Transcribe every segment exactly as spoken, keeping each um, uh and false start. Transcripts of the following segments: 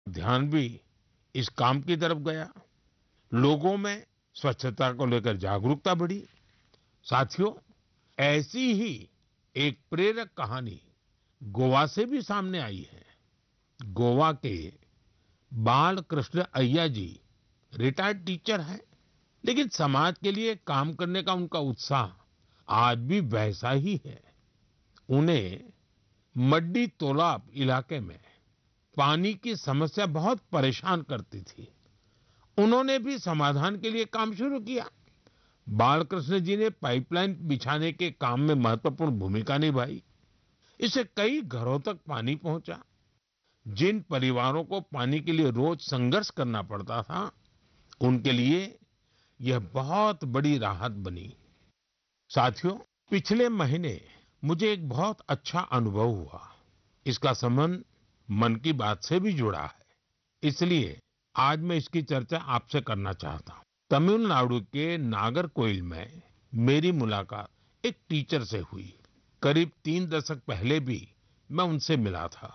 ध्यान भी इस काम की तरफ गया। लोगों में स्वच्छता को लेकर जागरूकता बढ़ी। साथियों, ऐसी ही एक प्रेरक कहानी गोवा से भी सामने आई है। गोवा के बाल कृष्ण अय्या जी रिटायर्ड टीचर हैं, लेकिन समाज के लिए काम करने का उनका उत्साह आज भी वैसा ही है। उन्हें मड्डी तोलाब इलाके में पानी की समस्या बहुत परेशान करती थी। उन्होंने भी समाधान के लिए काम शुरू किया। बालकृष्ण जी ने पाइपलाइन बिछाने के काम में महत्वपूर्ण भूमिका निभाई। इससे कई घरों तक पानी पहुंचा। जिन परिवारों को पानी के लिए रोज संघर्ष करना पड़ता था, उनके लिए यह बहुत बड़ी राहत बनी। साथियों, पिछले महीने मुझे एक बहुत अच्छा अनुभव हुआ। इसका संबंध मन की बात से भी जुड़ा है, इसलिए आज मैं इसकी चर्चा आपसे करना चाहता हूँ। तमिलनाडु के नागरकोइल में मेरी मुलाकात एक टीचर से हुई। करीब तीन दशक पहले भी मैं उनसे मिला था।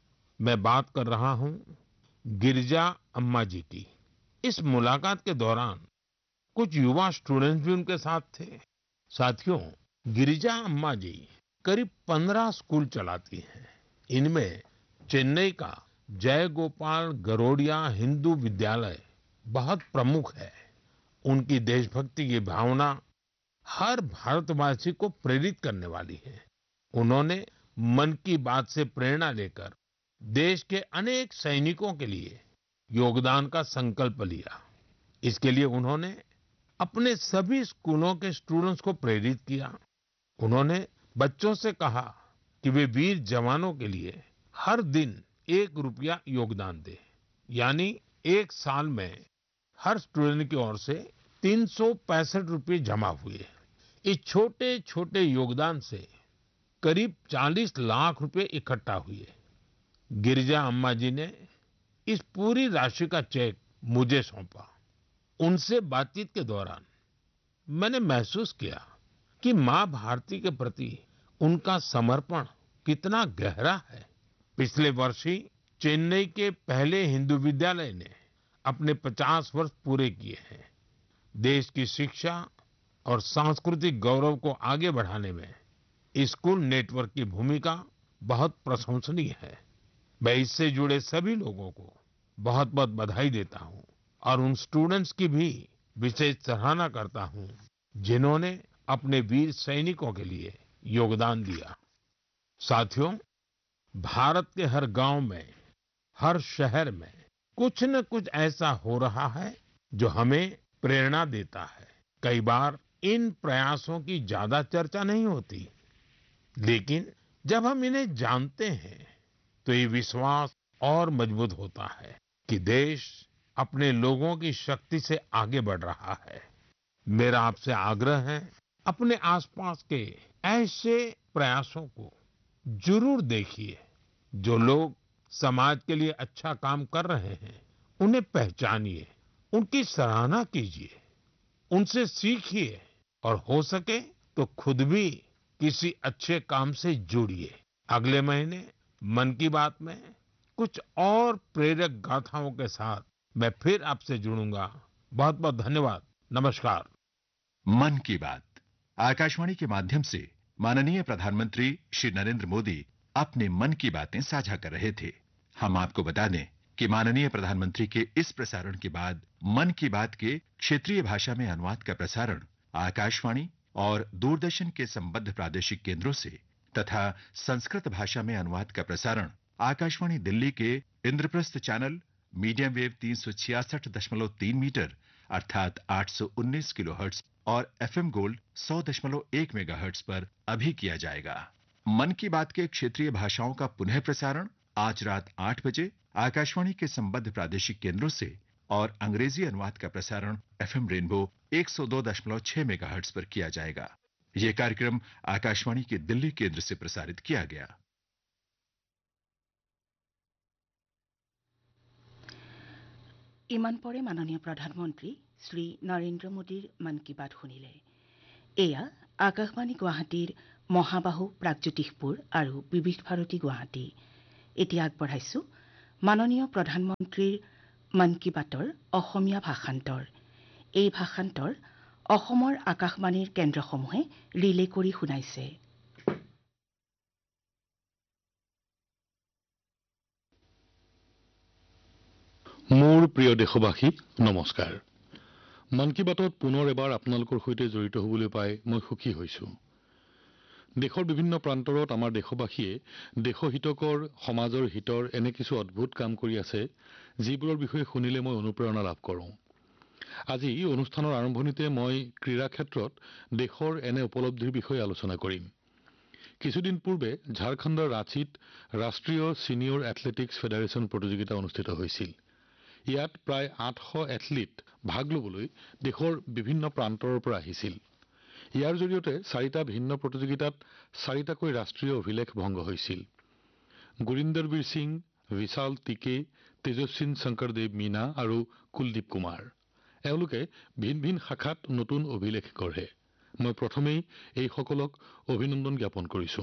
मैं बात कर रहा हूँ गिरिजा अम्मा जी की। इस मुलाकात के दौरान कुछ युवा स्टूडेंट्स भी उनके साथ थे। साथियों, गिरिजा अम्मा जी करीब पंद्रह स्कूल चलाती हैं। इनमें चेन्नई का जय गोपाल गरोडिया हिंदू विद्यालय बहुत प्रमुख है। उनकी देशभक्ति की भावना हर भारतवासी को प्रेरित करने वाली है। उन्होंने मन की बात से प्रेरणा लेकर देश के अनेक सैनिकों के लिए योगदान का संकल्प लिया। इसके लिए उन्होंने अपने सभी स्कूलों के स्टूडेंट्स को प्रेरित किया। उन्होंने बच्चों से कहा कि वे वीर जवानों के लिए हर दिन एक रुपया योगदान दें। यानी एक साल में हर स्टूडेंट की ओर से तीन सौ पैंसठ रुपये जमा हुए। इस छोटे छोटे योगदान से करीब चालीस लाख रुपए इकट्ठा हुए। गिरिजा अम्मा जी ने इस पूरी राशि का चेक मुझे सौंपा। उनसे बातचीत के दौरान मैंने महसूस किया कि माँ भारती के प्रति उनका समर्पण कितना गहरा है। पिछले वर्ष ही चेन्नई के पहले हिंदू विद्यालय ने अपने पचास वर्ष पूरे किए हैं। देश की शिक्षा और सांस्कृतिक गौरव को आगे बढ़ाने में स्कूल नेटवर्क की भूमिका बहुत प्रशंसनीय है। मैं इससे जुड़े सभी लोगों को बहुत बहुत बधाई देता हूँ और उन स्टूडेंट्स की भी विशेष सराहना करता हूँ जिन्होंने अपने वीर सैनिकों के लिए योगदान दिया। साथियों, भारत के हर गांव में, हर शहर में कुछ न कुछ ऐसा हो रहा है जो हमें प्रेरणा देता है। कई बार इन प्रयासों की ज्यादा चर्चा नहीं होती, लेकिन जब हम इन्हें जानते हैं तो ये विश्वास और मजबूत होता है कि देश अपने लोगों की शक्ति से आगे बढ़ रहा है। मेरा आपसे आग्रह है, अपने आसपास के ऐसे प्रयासों को जरूर देखिए। जो लोग समाज के लिए अच्छा काम कर रहे हैं, उन्हें पहचानिए, उनकी सराहना कीजिए, उनसे सीखिए और हो सके तो खुद भी किसी अच्छे काम से जुड़िए। अगले महीने मन की बात में कुछ और प्रेरक गाथाओं के साथ मैं फिर आपसे जुड़ूंगा। बहुत बहुत धन्यवाद। नमस्कार। मन की बात आकाशवाणी के माध्यम से माननीय प्रधानमंत्री श्री नरेंद्र मोदी अपने मन की बातें साझा कर रहे थे। हम आपको बता दें कि माननीय प्रधानमंत्री के इस प्रसारण के बाद मन की बात के क्षेत्रीय भाषा में अनुवाद का प्रसारण आकाशवाणी और दूरदर्शन के संबद्ध प्रादेशिक केंद्रों से तथा संस्कृत भाषा में अनुवाद का प्रसारण आकाशवाणी दिल्ली के इंद्रप्रस्थ चैनल मीडियम वेव तीन सौ छियासठ दशमलव तीन मीटर अर्थात आठ सौ उन्नीस किलोहर्ट्ज और एफएम गोल्ड सौ दशमलव एक मेगाहर्ट्ज पर अभी किया जाएगा। मन की बात के क्षेत्रीय भाषाओं का पुनः प्रसारण आज रात आठ बजे आकाशवाणी के संबद्ध प्रादेशिक केंद्रों से और अंग्रेजी अनुवाद का प्रसारण एफएम रेनबो एक सौ दो दशमलव छह मेगाहर्ट्ज पर किया जाएगा। यह कार्यक्रम आकाशवाणी के दिल्ली केंद्र से प्रसारित किया गया। ইমান পৰে মাননীয় প্ৰধানমন্ত্ৰী শ্ৰী নৰেন্দ্ৰ মোদীৰ মন কী বাত শুনিলে। এয়া আকাশবাণী গুৱাহাটীৰ মহাবাহু প্ৰাগজ্যোতিষপুৰ আৰু বিবিধ ভাৰতী গুৱাহাটী। এতিয়া আগবঢ়াইছো মাননীয় প্ৰধানমন্ত্ৰীৰ মন কী বাতৰ অসমীয়া ভাষান্তৰ এই ভাষান্তৰ অসমৰ আকাশবাণীৰ কেন্দ্ৰসমূহে ৰিলে কৰি শুনাইছে। মোৰ প্ৰিয় দেশবাসী নমস্কাৰ। মন কী বাতত পুনৰ এবাৰ আপোনালোকৰ সৈতে জড়িত হ'বলৈ পাই মই সুখী হৈছো। দেশৰ বিভিন্ন প্ৰান্তৰত আমাৰ দেশবাসীয়ে দেশহিতকৰ সমাজৰ হিতৰ এনে কিছু অদ্ভুত কাম কৰি আছে যিবোৰৰ বিষয়ে শুনিলে মই অনুপ্ৰেৰণা লাভ কৰোঁ। আজি অনুষ্ঠানৰ আৰম্ভণিতে মই ক্ৰীড়া ক্ষেত্ৰত দেশৰ এনে উপলব্ধিৰ বিষয়ে আলোচনা কৰিম। কিছুদিন পূৰ্বে ঝাৰখণ্ডৰ ৰাঁচীত ৰাষ্ট্ৰীয় ছিনিয়ৰ এথলেটিক্স ফেডাৰেচন প্ৰতিযোগিতা অনুষ্ঠিত হৈছিল। ইয়াত প্ৰায় আঠশ এথলীট ভাগ ল'বলৈ দেশৰ বিভিন্ন প্ৰান্তৰৰ পৰা আহিছিল। ইয়াৰ জৰিয়তে চাৰিটা ভিন্ন প্ৰতিযোগিতাত চাৰিটাকৈ ৰাষ্ট্ৰীয় অভিলেখ ভংগ হৈছিল। গুৰিন্দৰ বীৰ সিং, বিশাল টিকে, তেজস্বিন শংকৰদেৱ মীনা আৰু কুলদীপ কুমাৰ এওঁলোকে ভিন ভিন শাখাত নতুন অভিলেখ গঢ়ে। মই প্ৰথমেই এইসকলক অভিনন্দন জ্ঞাপন কৰিছো।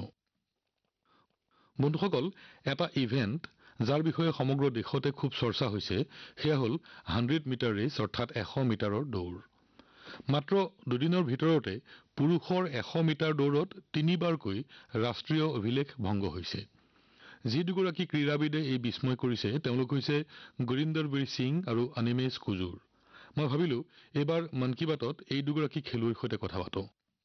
বন্ধুসকল, এটা ইভেণ্ট যাৰ বিষয়ে সমগ্ৰ দেশতে খুব চৰ্চা হৈছে সেয়া হ'ল হাণ্ড্ৰেড মিটাৰ ৰেচ অৰ্থাৎ এশ মিটাৰৰ দৌৰ। মাত্ৰ দুদিনৰ ভিতৰতে পুৰুষৰ এশ মিটাৰ দৌৰত তিনিবাৰকৈ ৰাষ্ট্ৰীয় অভিলেখ ভংগ হৈছে। যি দুগৰাকী ক্ৰীড়াবিদে এই বিস্ময় কৰিছে তেওঁলোক হৈছে গুৰিন্দৰ বীৰ সিং আৰু অনিমেষ কুজুৰ। মই ভাবিলো এইবাৰ মন কী বাতত এই দুগৰাকী খেলুৱৈৰ সৈতে কথা পাতো।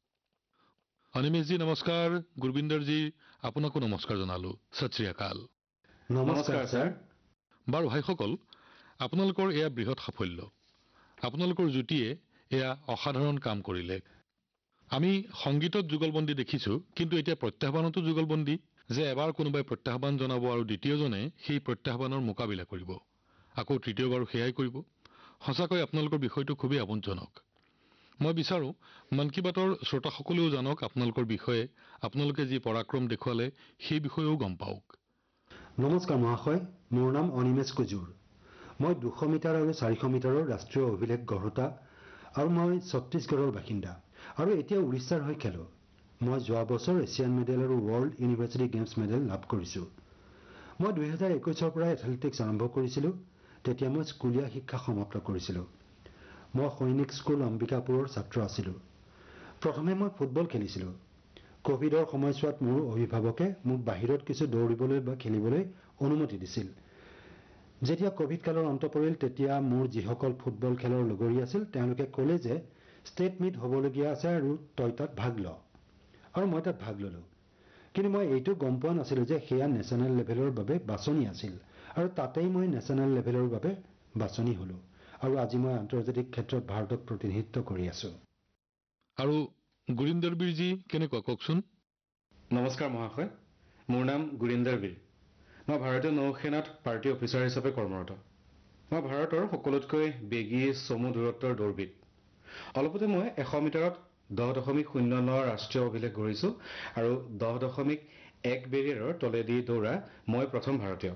অনিমেষজী নমস্কাৰ, গুৰবিন্দৰজী আপোনাকো নমস্কাৰ জনালো। সত শ্ৰী আকাল। নমস্কাৰ ছাৰ। বাৰু ভাইসকল, আপোনালোকৰ এয়া বৃহৎ সাফল্য। আপোনালোকৰ যুটিয়ে এয়া অসাধাৰণ কাম কৰিলে। আমি সংগীতত যুগলবন্দী দেখিছো, কিন্তু এতিয়া প্ৰত্যাহ্বানতো যুগলবন্দী যে এবাৰ কোনোবাই প্ৰত্যাহ্বান জনাব আৰু দ্বিতীয়জনে সেই প্ৰত্যাহ্বানৰ মোকাবিলা কৰিব, আকৌ তৃতীয়বাৰো সেয়াই কৰিব। সঁচাকৈ আপোনালোকৰ বিষয়টো খুবেই আমোদজনক। মই বিচাৰো মন কী বাতৰ শ্ৰোতাসকলেও জানক আপোনালোকৰ বিষয়ে, আপোনালোকে যি পৰাক্ৰম দেখুৱালে সেই বিষয়েও গম পাওক। নমস্কাৰ মহাশয়, মোৰ নাম অনিমেষ কুজুৰ। মই দুশ মিটাৰ আৰু চাৰিশ মিটাৰৰ ৰাষ্ট্ৰীয় অভিলেখ গঢ়োতা আৰু মই ছত্তীশগড়ৰ বাসিন্দা আৰু এতিয়া উৰিষ্যাৰ হৈ খেলো। মই যোৱা বছৰ এছিয়ান মেডেল আৰু ৱৰ্ল্ড ইউনিভাৰ্চিটি গেমছ মেডেল লাভ কৰিছোঁ। মই দুই হাজাৰ একৈছৰ পৰা এথলেটিক্স আৰম্ভ কৰিছিলোঁ। তেতিয়া মই স্কুলীয়া শিক্ষা সমাপ্ত কৰিছিলোঁ। মই সৈনিক স্কুল অম্বিকাপুৰৰ ছাত্ৰ আছিলোঁ। প্ৰথমে মই ফুটবল খেলিছিলোঁ। কভিডৰ সময়ছোৱাত মোৰ অভিভাৱকে মোক বাহিৰত কিছু দৌৰিবলৈ বা খেলিবলৈ অনুমতি দিছিল। যেতিয়া কভিড কালৰ অন্ত পৰিল তেতিয়া মোৰ যিসকল ফুটবল খেলৰ লগৰী আছিল তেওঁলোকে ক'লে যে ষ্টেট মিট হ'বলগীয়া আছে আৰু তই তাত ভাগ ল। আৰু মই তাত ভাগ ল'লোঁ। কিন্তু মই এইটো গম পোৱা নাছিলোঁ যে সেয়া নেশ্যনেল লেভেলৰ বাবে বাছনি আছিল আৰু তাতেই মই নেশ্যনেল লেভেলৰ বাবে বাছনি হ'লোঁ আৰু আজি মই আন্তৰ্জাতিক ক্ষেত্ৰত ভাৰতক প্ৰতিনিধিত্ব কৰি আছোঁ। আৰু গুৰিন্দৰ বীৰজী কেনেকুৱা কওকচোন। নমস্কাৰ মহাশয়, মোৰ নাম গুৰিন্দৰ বীৰ। মই ভাৰতীয় নৌসেনাত পাৰ্টি অফিচাৰ হিচাপে কৰ্মৰত। মই ভাৰতৰ সকলোতকৈ বেগী চমু দূৰত্বৰ দৌৰবিদ। অলপতে মই এশ মিটাৰত দহ দশমিক শূন্য ন ৰাষ্ট্ৰীয় অভিলেখ গঢ়িছোঁ আৰু দহ দশমিক এক বেৰিয়াৰৰ তলেদি দৌৰা মই প্ৰথম ভাৰতীয়।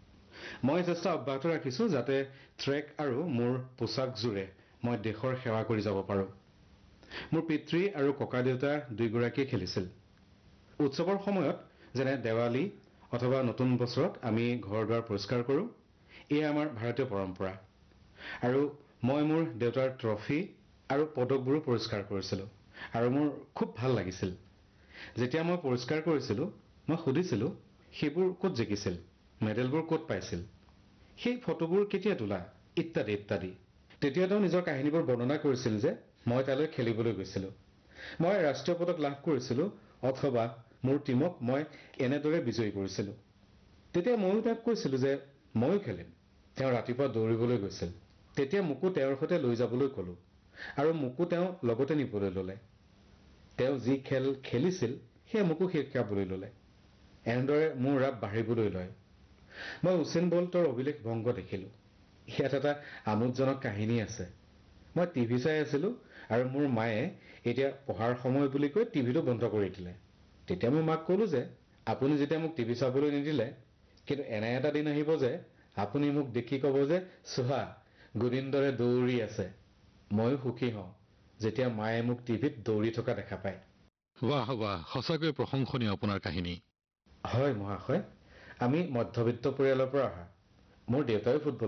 মই চেষ্টা অব্যাহত ৰাখিছোঁ যাতে ট্ৰেক আৰু মোৰ পোচাকযোৰে মই দেশৰ সেৱা কৰি যাব পাৰোঁ। মোৰ পিতৃ আৰু ককা দেউতা দুয়োগৰাকীয়ে খেলিছিল। উৎসৱৰ সময়ত যেনে দেৱালী অথবা নতুন বছৰত আমি ঘৰ দুৱাৰ পৰিষ্কাৰ কৰোঁ। এয়া আমাৰ ভাৰতীয় পৰম্পৰা। আৰু মই মোৰ দেউতাৰ ট্ৰফি আৰু পদকবোৰো পৰিষ্কাৰ কৰিছিলোঁ আৰু মোৰ খুব ভাল লাগিছিল। যেতিয়া মই পৰিষ্কাৰ কৰিছিলোঁ মই সুধিছিলোঁ সেইবোৰ ক'ত জিকিছিল, মেডেলবোৰ ক'ত পাইছিল, সেই ফটোবোৰ কেতিয়া তোলা, ইত্যাদি ইত্যাদি। তেতিয়া তেওঁ নিজৰ কাহিনীবোৰ বৰ্ণনা কৰিছিল যে মই তালৈ খেলিবলৈ গৈছিলোঁ, মই ৰাষ্ট্ৰীয় পদক লাভ কৰিছিলোঁ অথবা মোৰ টীমক মই এনেদৰে বিজয়ী কৰিছিলোঁ। তেতিয়া ময়ো তেওঁক কৈছিলোঁ যে ময়ো খেলিম। তেওঁ ৰাতিপুৱা দৌৰিবলৈ গৈছিল। তেতিয়া মোকো তেওঁৰ সৈতে লৈ যাবলৈ ক'লোঁ আৰু মোকো তেওঁ লগতে নিবলৈ ল'লে। তেওঁ যি খেল খেলিছিল সেয়া মোকো শিকাবলৈ ল'লে। এনেদৰে মোৰ ৰাপ বাঢ়িবলৈ লয়। মই উছেইন বল্টৰ অভিলেখ ভংগ দেখিলোঁ। ইয়াত এটা আমোদজনক কাহিনী আছে। মই টিভি চাই আছিলোঁ আৰু মোৰ মায়ে এতিয়া পঢ়াৰ সময় বুলি কৈ টিভিটো বন্ধ কৰি দিলে। তেতিয়া মই মাক ক'লোঁ যে আপুনি যেতিয়া মোক টিভি চাবলৈ নিদিলে, কিন্তু এনে এটা দিন আহিব যে আপুনি মোক দেখি ক'ব যে চোৱা গুৰিন্দৰে দৌৰি আছে। ময়ো সুখী হওঁ যেতিয়া মায়ে মোক টিভিত দৌৰি থকা দেখা পায়। বাহ বাহ, সঁচাকৈ প্ৰশংসনীয় আপোনাৰ কাহিনী। হয় মহাশয়, আমি মধ্যবিত্ত পৰিয়ালৰ পৰা অহা। মোৰ দেউতাই ফুটবল